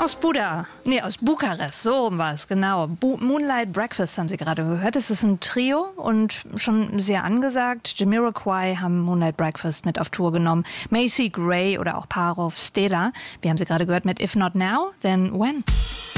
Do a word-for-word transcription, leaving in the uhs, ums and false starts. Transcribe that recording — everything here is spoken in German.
Aus Buda, nee, aus Bukarest, so war es, genau. Bu- Moonlight Breakfast haben Sie gerade gehört. Es ist ein Trio und schon sehr angesagt. Jamiroquai haben Moonlight Breakfast mit auf Tour genommen. Macy Gray oder auch Parov Stella. Wir haben sie gerade gehört mit If Not Now, Then When.